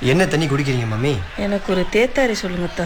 என்ன தண்ணி குடிக்கிறீங்க மாமி? எனக்கு ஒரு தேத்தாரி சொல்லுங்கத்தா.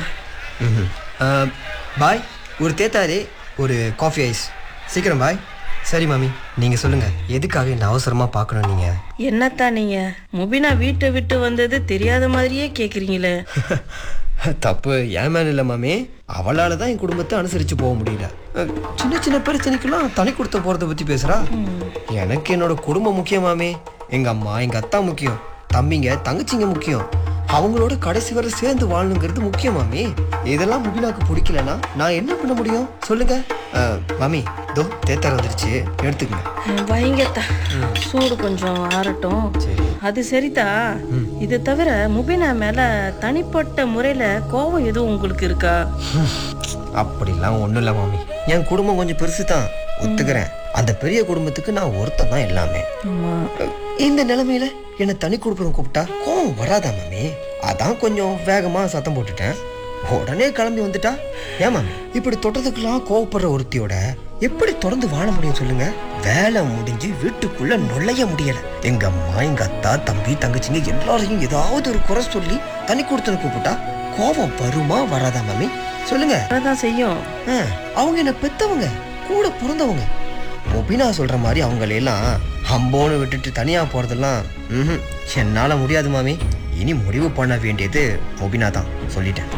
பாய், ஒரு தேத்தாரி, ஒரு காஃபி ஐஸ். சீக்கிரம் பாய். சரி மாமி, நீங்கள் சொல்லுங்கள், எதுக்காக என்ன அவசரமாக பார்க்கணும் நீங்கள்? என்னத்தா நீங்க முபினா வீட்டை விட்டு வந்தது தெரியாத மாதிரியே கேக்குறீங்களே. தப்பு ஏன் மேல இல்லை மாமி. அவளால் தான் என் குடும்பத்தை அனுசரித்து போக முடியல. சின்ன சின்ன பிரச்சனைக்கெல்லாம் தனி கொடுத்த போகிறத பற்றி பேசுகிறா. எனக்கு என்னோட குடும்பம் முக்கியம் மாமி. எங்கள் அம்மா, எங்கள் அத்தா முக்கியம், தம்பிங்க தங்கச்சிங்க முக்கியம். அவங்களோட கடைசி வரை சேர்ந்து வாழணுங்கிறது முக்கியம் மாமி. இதெல்லாம் முபினாக்கு பிடிக்கலன்னா நான் என்ன பண்ண முடியும் சொல்லுங்க மாமி. இதோ தேத்தார் வந்துருச்சு, எடுத்துக்கங்க. வைங்கத்தா, சூடு கொஞ்சம் ஆறட்டும். அது சரிதா. இது தவிர முபினா மேல தனிப்பட்ட முறையில கோபம் எதுவும் உங்களுக்கு இருக்கா? அப்படிலாம் ஒண்ணும் இல்லை மாமி. என் குடும்பம் கொஞ்சம் பெருசு தான், ஒத்துக்கிறேன். அந்த பெரிய குடும்பத்துக்கு நான் ஒருத்தன் தான் எல்லாமே. இந்த நிலைமையில என்னை தனி குடும்பம் கூப்பிட்டா கோவம் வராதா மாமி? அதான் கொஞ்சம் வேகமா சத்தம் போட்டுட்டேன். உடனே கிளம்பி வந்துட்டா ஏன் மாமி? இப்படி தொட்டதுக்கெல்லாம் கோவப்படுற ஒருத்தியோட எப்படி தொடர்ந்து வாழ முடியும் சொல்லுங்க? வேலை முடிஞ்சு வீட்டுக்குள்ள நுழைய முடியல. எங்க அம்மா, எங்க அத்தா, தம்பி, தங்கச்சிங்க எல்லாரையும் ஏதாவது ஒரு குறை சொல்லி தனி கொடுத்தன கூப்பிட்டா கோவம் வருமா வராதா மாமி சொல்லுங்க? அதான் செய்யும். அவங்க என்ன பெத்தவங்க, கூட பிறந்தவங்க. முபினா சொல்ற மாதிரி அவங்களெல்லாம் அம்போன்னு விட்டுட்டு தனியா போறதெல்லாம் என்னால முடியாது மாமி. இனி முடிவு பண்ண வேண்டியது முபினா தான், சொல்லிட்டேன்.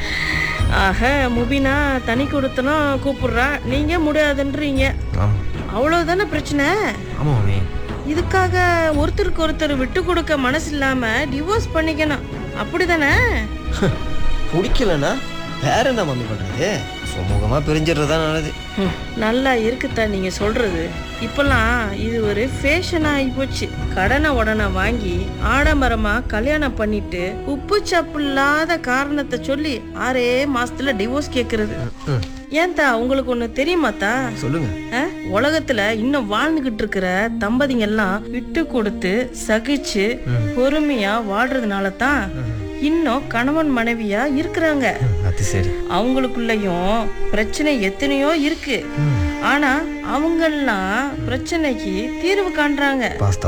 ஆக முபினா தனி கொடுத்தனா கூப்பிடுறா, நீங்க முடியாதுன்றீங்க. அவ்வளவுதானே பிரச்சனை? ஆமா மாமி. இதுக்காக ஒருத்தருக்கு ஒருத்தர் விட்டு கொடுக்க மனசு இல்லாம டிவோர்ஸ் பண்ணிக்கணும், அப்படிதானே? பிடிக்கலன்னா வேற என்ன மாமி பண்றது? சுமூகமா பிரிஞ்சிடுறதா நல்லது. நல்லா இருக்குதா நீங்க சொல்றது. இப்பெல்லாம் இது ஒரு ஃபேஷன் ஆகி போச்சு. கடனை உடனே வாங்கி ஆடம்பரமா கல்யாணம் பண்ணிட்டு உப்பு சப்பு இல்லாத காரணத்தை சொல்லி 6 மாசத்துல டிவோர்ஸ் கேக்குறது. ஏன்தா, உங்களுக்கு ஒண்ணு தெரியுமாத்தா? சொல்லுங்க. உலகத்துல இன்னும் வாழ்ந்துகிட்டு இருக்கிற தம்பதிங்க எல்லாம் விட்டு கொடுத்து சகிச்சு பொறுமையா வாழ்றதுனால தான் இன்னும் கணவன் மனைவியா இருக்கிறாங்க. அவங்களுக்குள்ளயும் பிரச்சனை எத்தனையோ இருக்கு. ஆனா அவங்கெல்லாம் பிரச்சனைக்கு தீர்வு காண்றாங்க.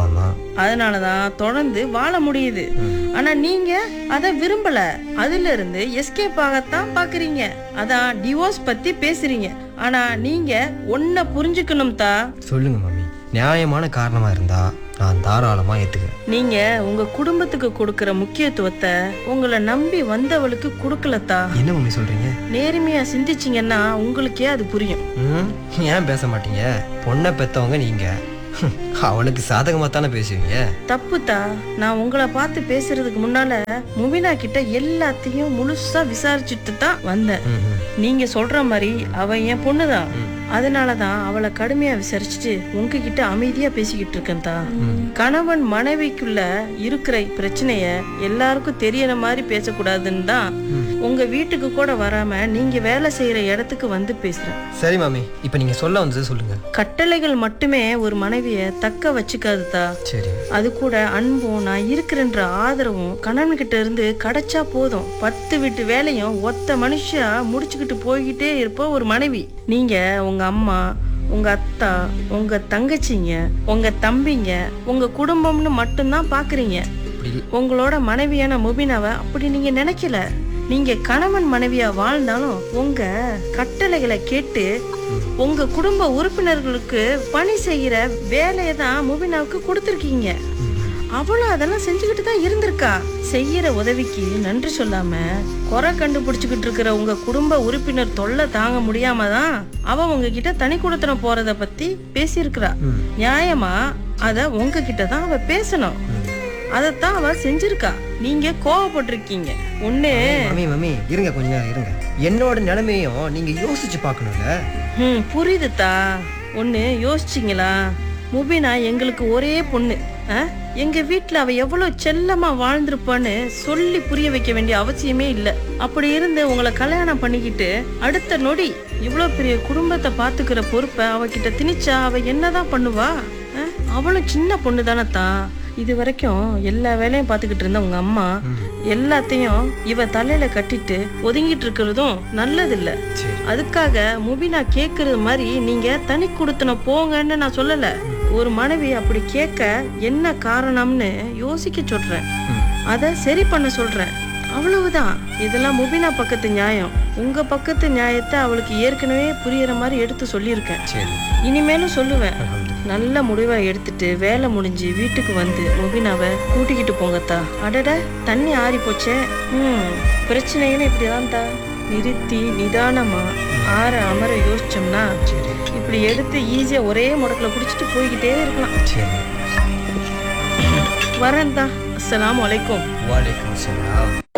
அதனாலதான் தொடர்ந்து வாழ முடியுது. ஆனா நீங்க அத விரும்பல, அதுல இருந்து எஸ்கேப் ஆகத்தான் பாக்குறீங்க. அதான் டிவோர்ஸ் பத்தி பேசுறீங்க. ஆனா நீங்க ஒன்ன புரிஞ்சுக்கணும் தா. சொல்லுங்க மாமி. நியாயமான காரணமா இருந்தா நான் தாராளமா ஏத்துக்கிறேன். நீங்க உங்க குடும்பத்துக்கு கொடுக்கற முக்கியத்துவத்தை உங்களை நம்பி வந்தவளுக்கு கொடுக்கலத்தா. என்ன மம்மி சொல்றீங்க? நேர்மையா சிந்திச்சீங்கன்னா உங்களுக்கே அது புரியும். ஏன் பேச மாட்டீங்க? பொண்ணை பெத்தவங்க நீங்க, அவளுக்கு சாதகமா தானே பேசுவீங்க. தப்புத்தா. நான் உங்களை பார்த்து பேசுறதுக்கு முன்னால முபினா கிட்ட எல்லாத்தையும் முழுசா விசாரிச்சுட்டு தான் வந்தேன். நீங்க சொல்ற மாதிரி அவ என் பொண்ணுதான். அதனாலதான் அவளை கடுமையா விசாரிச்சுட்டு உங்ககிட்ட அமைதியா பேசிக்கிட்டு இருக்கேன் தான். கணவன் மனைவிக்குள்ள இருக்கிற பிரச்சனைய எல்லாருக்கும் தெரியற மாதிரி பேசக்கூடாதுன்னு தான் உங்க வீட்டுக்கு கூட வராம நீங்க வேலை செய்யற இடத்துக்கு வந்து பேசுறேன். சரி மாமி, இப்ப நீங்க சொல்ல வந்தது சொல்லுங்க. கட்டளைகள் மட்டுமே ஒரு மனைவிய தக்க வச்சுக்காதுதா. சரி. அது கூட அன்பும் நான் இருக்கிறன்ற ஆதரவும் கணவன் கிட்ட இருந்து கிடைச்சா போதும். 10 வீட்டு வேலையும் ஒத்த மனுஷா முடிச்சுக்கிட்டு போய்கிட்டே இருப்ப ஒரு மனைவி. நீங்க உங்க அம்மா, உங்க அத்தா, உங்க தங்கச்சிங்க, உங்க தம்பிங்க, உங்க குடும்பம்னு மட்டும்தான் பாக்குறீங்க. உங்களோட மனைவியான முபினாவை அப்படி நீங்க நினைக்கல. நீங்க கணவன் மனைவியா வாழ்ந்தாலும் உங்க கட்டளைகளை கேட்டு உங்க குடும்ப உறுப்பினர்களுக்கு பணி செய்யற வேலையை தான் முபினாவுக்கு கொடுத்துருக்கீங்க. அவளும் அதெல்லாம் செஞ்சுக்கிட்டு தான் இருந்திருக்கா. செய்யற உதவிக்கு நன்றி சொல்லாம குறை கண்டுபிடிச்சுக்கிட்டு இருக்கிற உங்க குடும்ப உறுப்பினர் தொல்லை தாங்க முடியாம தான் அவ உங்ககிட்ட தனி குடுத்தனம் போறத பத்தி பேசியிருக்கிறா. நியாயமா அத உங்ககிட்ட தான் அவ பேசணும். அதத்தான் அவ செஞ்சிருக்கா. நீங்க கோவப்பட்டிருக்கீங்க. ஒண்ணு மம்மி இருங்க, கொஞ்ச நேரம் இருங்க. என்னோட நிலைமையும் நீங்க யோசிச்சு பாக்கணும்ல. புரியுதுதா. ஒண்ணு யோசிச்சிங்களா? முபினா எங்களுக்கு ஒரே பொண்ணு. எங்க வீட்டுல அவ எவ்வளவு செல்லமா வாழ்ந்திருப்பான்னு சொல்லி புரிய வைக்க வேண்டிய அவசியமே இல்ல. அப்படி இருந்து உங்களை கல்யாணம் பண்ணிக்கிட்டு அடுத்த நொடி இவ்வளவு பெரிய குடும்பத்தை பாத்துக்கிற பொறுப்பை அவகிட்ட திணிச்சா அவ என்னதான் பண்ணுவா? அவளும் சின்ன பொண்ணு தானத்தான். இது வரைக்கும் எல்லா வேலையும் பாத்துக்கிட்டு இருந்த உங்க அம்மா எல்லாத்தையும் இவ தலையில கட்டிட்டு ஒதுங்கிட்டு இருக்கிறதும் நல்லது இல்ல. அதுக்காக முபினா கேக்குறது மாதிரி நீங்க தனி கொடுத்தன போங்கன்னு நான் சொல்லல. ஒரு மனைவி அப்படி கேட்க என்ன காரணம்னு யோசிக்க சொல்றேன். அதை சரி பண்ண சொல்றேன், அவ்வளவுதான். இதெல்லாம் முபினா பக்கத்து நியாயம். உங்க பக்கத்து நியாயத்தை அவளுக்கு ஏற்கனவே புரியுற மாதிரி எடுத்து சொல்லியிருக்கேன். சரி, இனிமேலும் சொல்லுவேன். நல்ல முடிவா எடுத்துட்டு வேலை முடிஞ்சு வீட்டுக்கு வந்து முபினாவை கூட்டிக்கிட்டு போங்கத்தா. அடட, தண்ணி ஆறி போச்சே. பிரச்சனைன்னு இப்படிதான் தா. நிறுத்தி நிதானமா ஆற அமர யோசிச்சோம்னா இப்படி எடுத்து ஈஸியா ஒரே முடக்கில் பிடிச்சிட்டு போய்கிட்டே இருக்கலாம். சரி. வரேன் தா. அஸ்ஸலாமு அலைக்கும். வலைக்கும் சலாம்.